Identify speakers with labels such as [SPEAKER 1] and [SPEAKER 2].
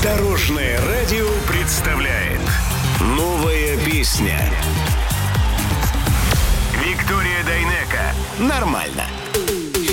[SPEAKER 1] Дорожное радио представляет новая песня. Виктория Дайнеко. Нормально.